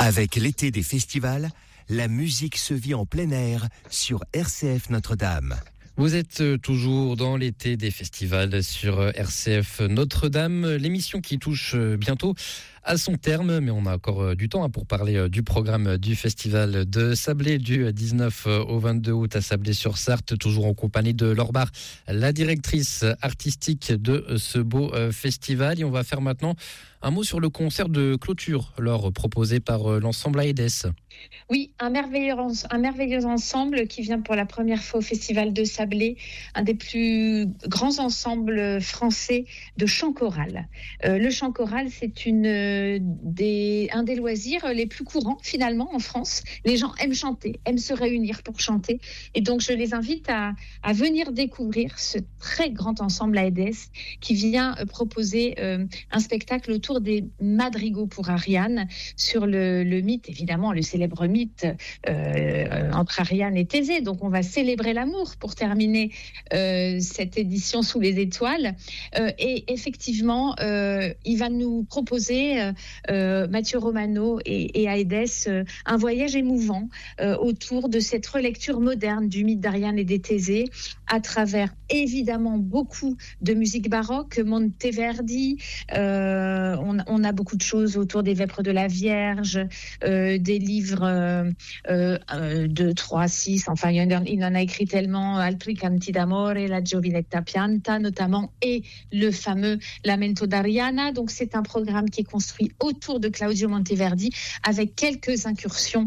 Avec l'été des festivals, la musique se vit en plein air sur RCF Notre-Dame. Vous êtes toujours dans l'été des festivals sur RCF Notre-Dame, l'émission qui touche bientôt à son terme, mais on a encore du temps pour parler du programme du festival de Sablé du 19 au 22 août à Sablé-sur-Sarthe, toujours en compagnie de Laure Barre, la directrice artistique de ce beau festival. Et on va faire maintenant un mot sur le concert de clôture, Laure, proposé par l'ensemble AEDES. Oui, un merveilleux ensemble qui vient pour la première fois au festival de Sablé, un des plus grands ensembles français de chant choral. Le chant choral, c'est un des loisirs les plus courants finalement en France. Les gens aiment chanter, aiment se réunir pour chanter, et donc je les invite à venir découvrir ce très grand ensemble AEDES qui vient proposer un spectacle autour des madrigaux pour Ariane, sur le mythe, évidemment, le célèbre mythe entre Ariane et Thésée. Donc on va célébrer l'amour pour terminer cette édition sous les étoiles. Et effectivement, il va nous proposer, Mathieu Romano et AEDES, un voyage émouvant autour de cette relecture moderne du mythe d'Ariane et des Thésées, à travers évidemment beaucoup de musique baroque, Monteverdi, on a beaucoup de choses autour des Vêpres de la Vierge, des livres 2, 3, 6, enfin il en a écrit tellement, Altri canti d'amore, La Giovinetta pianta notamment, et le fameux Lamento d'Ariana. Donc c'est un programme qui est construit autour de Claudio Monteverdi, avec quelques incursions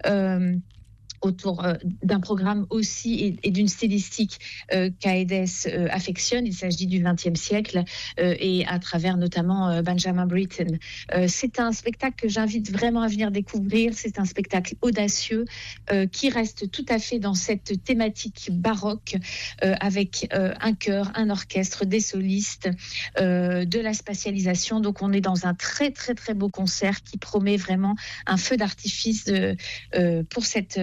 autour d'un programme aussi et d'une stylistique qu'AEDES affectionne. Il s'agit du XXe siècle et à travers notamment Benjamin Britten. C'est un spectacle que j'invite vraiment à venir découvrir. C'est un spectacle audacieux qui reste tout à fait dans cette thématique baroque, avec un chœur, un orchestre, des solistes, de la spatialisation. Donc on est dans un très très très beau concert qui promet vraiment un feu d'artifice pour cette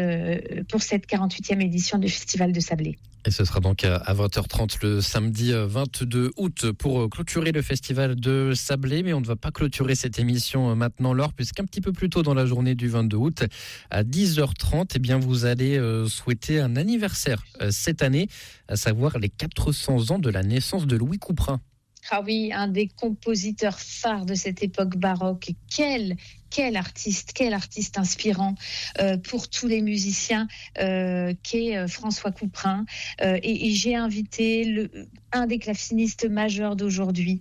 48e édition du Festival de Sablé. Et ce sera donc à 20h30 le samedi 22 août pour clôturer le Festival de Sablé. Mais on ne va pas clôturer cette émission maintenant, Laure, puisqu'un petit peu plus tôt dans la journée du 22 août, à 10h30, eh bien, vous allez souhaiter un anniversaire cette année, à savoir les 400 ans de la naissance de Louis Couperin. Ah oui, un des compositeurs phares de cette époque baroque. Quel artiste inspirant pour tous les musiciens qu'est François Couperin. Et j'ai invité un des clavecinistes majeurs d'aujourd'hui,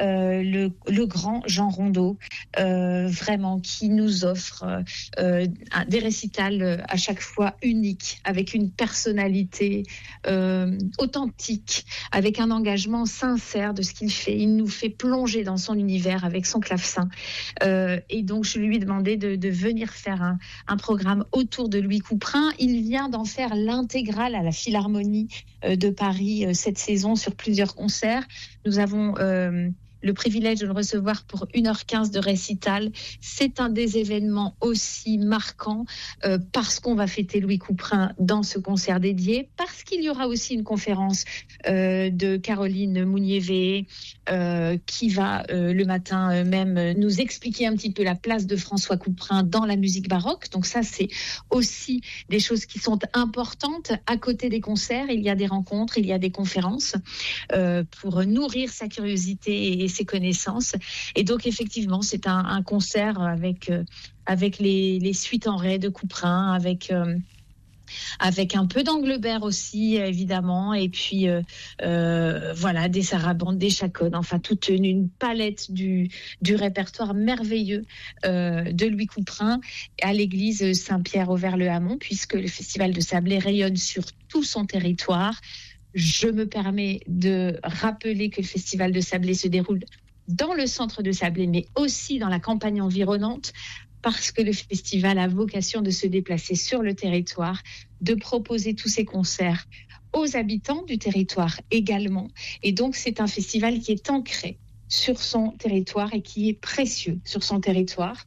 le grand Jean Rondeau, vraiment, qui nous offre des récitals à chaque fois uniques, avec une personnalité authentique, avec un engagement sincère de ce qu'il fait. Il nous fait plonger dans son univers avec son clavecin. Et donc, je lui ai demandé de venir faire un programme autour de Louis Couperin. Il vient d'en faire l'intégrale à la Philharmonie de Paris cette saison sur plusieurs concerts. Nous avons le privilège de le recevoir pour 1h15 de récital. C'est un des événements aussi marquants parce qu'on va fêter Louis Couperin dans ce concert dédié, parce qu'il y aura aussi une conférence de Caroline Mounier-Véé qui va le matin même nous expliquer un petit peu la place de François Couperin dans la musique baroque. Donc ça, c'est aussi des choses qui sont importantes. À côté des concerts, il y a des rencontres, il y a des conférences pour nourrir sa curiosité et ses connaissances. Et donc effectivement, c'est un concert avec les suites en ré de Couperin, avec un peu d'Anglebert aussi, évidemment, et puis voilà, des sarabandes, des chaconnes, enfin toute une palette du répertoire merveilleux de Louis Couperin à l'église Saint-Pierre-Auvergne-le-Hamon, puisque le Festival de Sablé rayonne sur tout son territoire. Je me permets de rappeler que le Festival de Sablé se déroule dans le centre de Sablé, mais aussi dans la campagne environnante, parce que le festival a vocation de se déplacer sur le territoire, de proposer tous ces concerts aux habitants du territoire également. Et donc, c'est un festival qui est ancré sur son territoire et qui est précieux sur son territoire.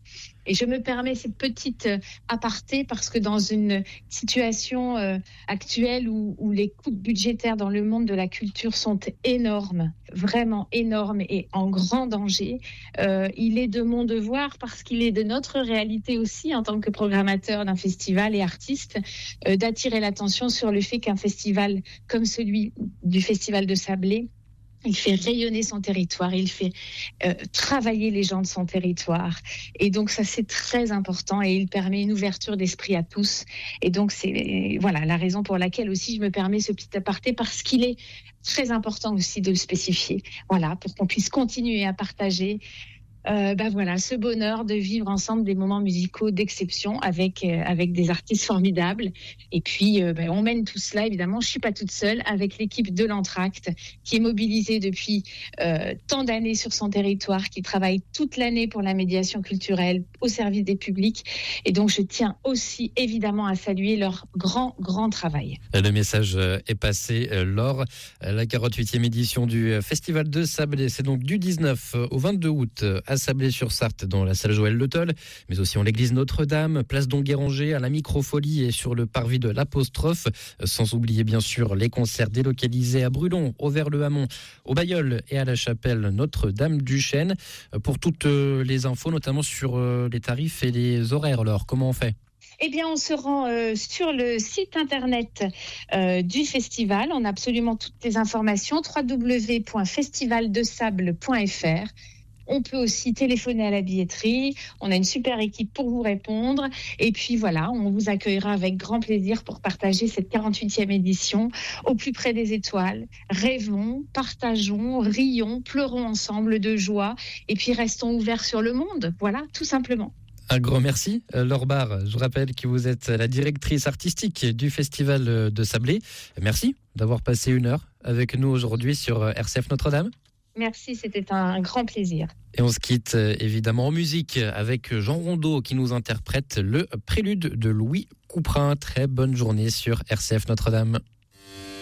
Et je me permets cette petite aparté parce que dans une situation actuelle où les coupes budgétaires dans le monde de la culture sont énormes, vraiment énormes et en grand danger, il est de mon devoir, parce qu'il est de notre réalité aussi en tant que programmateur d'un festival et artiste, d'attirer l'attention sur le fait qu'un festival comme celui du Festival de Sablé, il fait rayonner son territoire, il fait travailler les gens de son territoire. Et donc ça, c'est très important et il permet une ouverture d'esprit à tous. Et donc c'est voilà la raison pour laquelle aussi je me permets ce petit aparté, parce qu'il est très important aussi de le spécifier. Voilà, pour qu'on puisse continuer à partager voilà, ce bonheur de vivre ensemble des moments musicaux d'exception avec des artistes formidables. Et puis, on mène tout cela, évidemment. Je ne suis pas toute seule, avec l'équipe de l'Entracte, qui est mobilisée depuis tant d'années sur son territoire, qui travaille toute l'année pour la médiation culturelle au service des publics. Et donc, je tiens aussi, évidemment, à saluer leur grand travail. Le message est passé, Laure. La 48e édition du Festival de Sablé, c'est donc du 19 au 22 août à Sablé-sur-Sarthe, dans la salle Joël Le Tol, mais aussi en l'église Notre-Dame, place Donguéranger, à la Microfolie et sur le parvis de l'Apostrophe, sans oublier bien sûr les concerts délocalisés à Brulon, au Vers-le-Hamon, au Bailleul et à la chapelle Notre-Dame du Chêne. Pour toutes les infos, notamment sur les tarifs et les horaires, alors comment on fait ? Eh bien, on se rend sur le site internet du festival. On a absolument toutes les informations, www.festivaldesable.fr. On peut aussi téléphoner à la billetterie. On a une super équipe pour vous répondre. Et puis voilà, on vous accueillera avec grand plaisir pour partager cette 48e édition au plus près des étoiles. Rêvons, partageons, rions, pleurons ensemble de joie. Et puis restons ouverts sur le monde. Voilà, tout simplement. Un grand merci, Laure Barre. Je vous rappelle que vous êtes la directrice artistique du Festival de Sablé. Merci d'avoir passé une heure avec nous aujourd'hui sur RCF Notre-Dame. Merci, c'était un grand plaisir. Et on se quitte évidemment en musique avec Jean Rondeau qui nous interprète le prélude de Louis Couperin. Très bonne journée sur RCF Notre-Dame.